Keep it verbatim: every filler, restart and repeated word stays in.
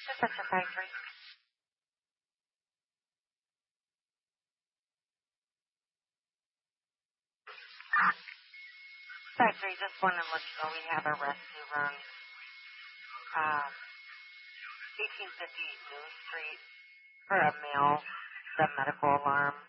Section five three. five three, just wanted to let you know we have a rescue run. Um, eighteen fifty-eight New Street for a male, the medical alarm.